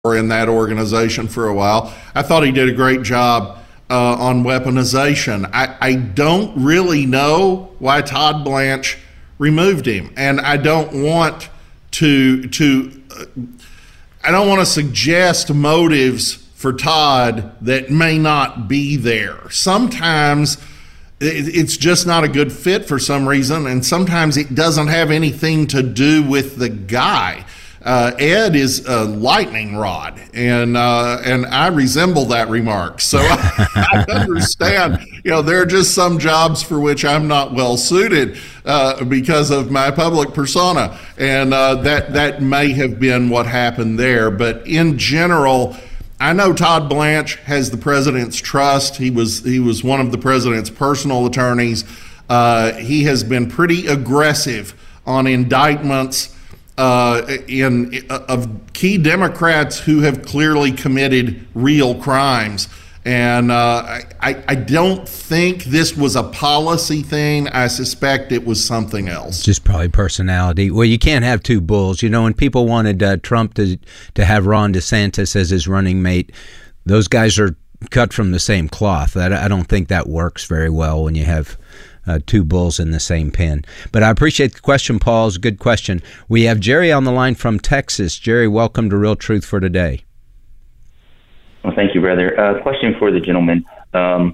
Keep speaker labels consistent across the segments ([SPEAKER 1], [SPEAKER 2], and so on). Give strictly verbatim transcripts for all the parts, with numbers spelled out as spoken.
[SPEAKER 1] in that organization for a while. I thought he did a great job uh, on weaponization. I, I don't really know why Todd Blanche removed him, and I don't want to to uh, I don't want to suggest motives for Todd that may not be there. Sometimes it, it's just not a good fit for some reason, and sometimes it doesn't have anything to do with the guy. Uh, Ed is a lightning rod, and uh, and I resemble that remark. So I, I understand, you know, there are just some jobs for which I'm not well suited uh, because of my public persona, and uh, that that may have been what happened there. But in general, I know Todd Blanche has the president's trust. He was he was one of the president's personal attorneys. Uh, he has been pretty aggressive on indictments Uh, in uh, of key Democrats who have clearly committed real crimes. And uh, I, I don't think this was a policy thing. I suspect it was something else.
[SPEAKER 2] Just probably personality. Well, you can't have two bulls. You know, when people wanted uh, Trump to to have Ron DeSantis as his running mate, those guys are cut from the same cloth. I, I don't think that works very well when you have Uh, two bulls in the same pen. But I appreciate the question, Paul. It's a good question. We have Jerry on the line from Texas. Jerry, welcome to Real Truth for Today.
[SPEAKER 3] Well, thank you, brother. Uh, question for the gentleman. Um,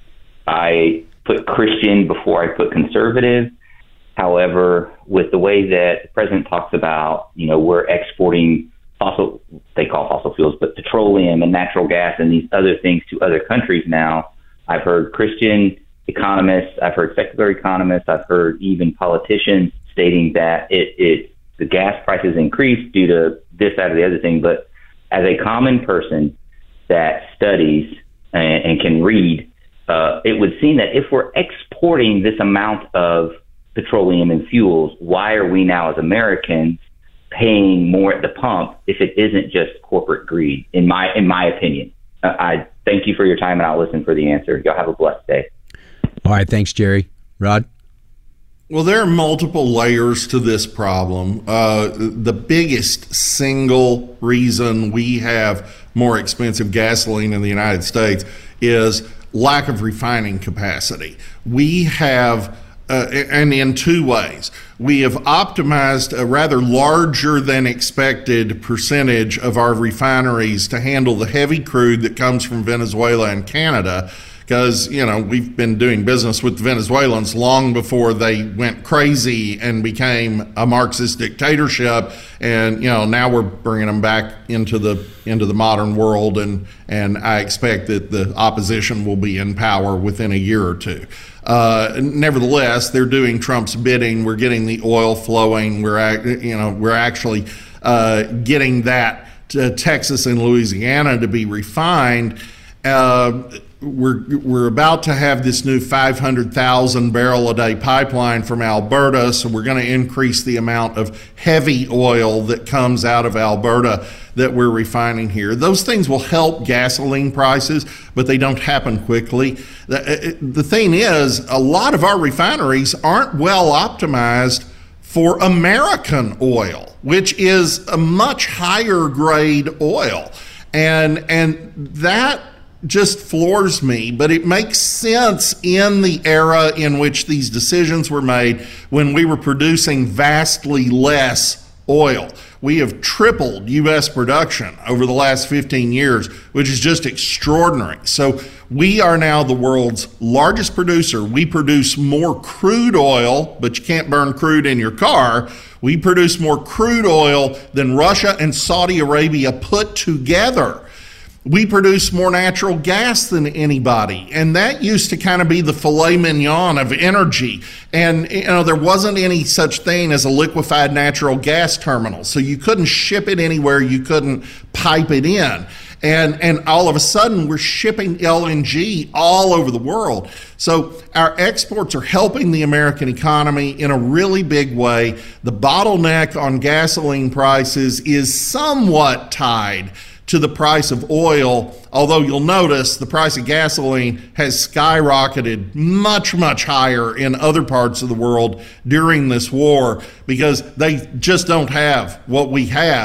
[SPEAKER 3] I put Christian before I put conservative. However, with the way that the president talks about, you know, we're exporting fossil, they call fossil fuels, but petroleum and natural gas and these other things to other countries now, I've heard Christian economists, I've heard secular economists, I've heard even politicians stating that it, it the gas prices increased due to this, that, or the other thing. But as a common person that studies and, and can read, uh, it would seem that if we're exporting this amount of petroleum and fuels, why are we now as Americans paying more at the pump if it isn't just corporate greed? In my in my opinion, uh, I thank you for your time, and I'll listen for the answer. Y'all have a blessed day.
[SPEAKER 2] All right, thanks, Jerry. Rod?
[SPEAKER 1] Well, there are multiple layers to this problem. Uh, the biggest single reason we have more expensive gasoline in the United States is lack of refining capacity. We have, uh, and in two ways, we have optimized a rather larger than expected percentage of our refineries to handle the heavy crude that comes from Venezuela and Canada. Because, you know, we've been doing business with the Venezuelans long before they went crazy and became a Marxist dictatorship. And, you know, now we're bringing them back into the into the modern world. And, and I expect that the opposition will be in power within a year or two. Uh, nevertheless, they're doing Trump's bidding. We're getting the oil flowing. We're, you know, we're actually uh, getting that to Texas and Louisiana to be refined. Uh, We're we're about to have this new five hundred thousand barrel a day pipeline from Alberta, so we're going to increase the amount of heavy oil that comes out of Alberta that we're refining here. Those things will help gasoline prices, but they don't happen quickly. The, the thing is, a lot of our refineries aren't well optimized for American oil, which is a much higher grade oil, and and that just floors me, but it makes sense in the era in which these decisions were made when we were producing vastly less oil. We have tripled U S production over the last fifteen years, which is just extraordinary. So we are now the world's largest producer. We produce more crude oil, but you can't burn crude in your car. We produce more crude oil than Russia and Saudi Arabia put together. We produce more natural gas than anybody, and that used to kind of be the filet mignon of energy. And, you know, there wasn't any such thing as a liquefied natural gas terminal, so you couldn't ship it anywhere, you couldn't pipe it in. And and all of a sudden, we're shipping L N G all over the world. So our exports are helping the American economy in a really big way. The bottleneck on gasoline prices is somewhat tied to the price of oil, although you'll notice the price of gasoline has skyrocketed much, much higher in other parts of the world during this war because they just don't have what we have.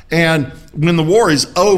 [SPEAKER 1] And when the war is over,